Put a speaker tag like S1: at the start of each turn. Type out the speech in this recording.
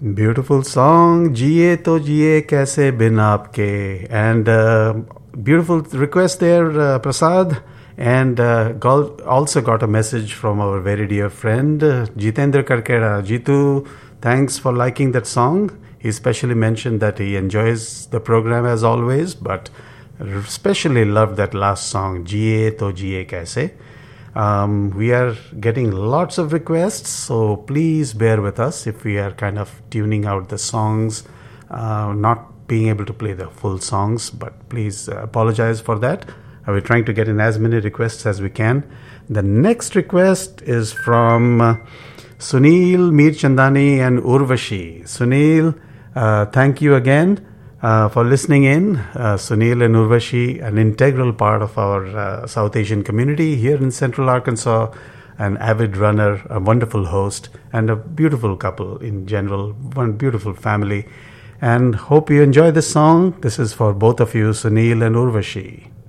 S1: Beautiful song, Jiye To Jiye Kaise Bin Aapke. And beautiful request there, Prasad. And also got a message from our very dear friend, Jitendra Karkera. Jitu, thanks for liking that song. He especially mentioned that he enjoys the program as always, but especially loved that last song, Jiye To Jiye Kaise. We are getting lots of requests, so please bear with us if we are kind of tuning out the songs, not being able to play the full songs, but please apologize for that. We're trying to get in as many requests as we can. The next request is from Sunil, Mirchandani and Urvashi. Sunil, thank you again for listening in. Sunil and Urvashi, an integral part of our South Asian community here in Central Arkansas, an avid runner, a wonderful host, and a beautiful couple in general, one beautiful family. And hope you enjoy this song. This is for both of you, Sunil and Urvashi.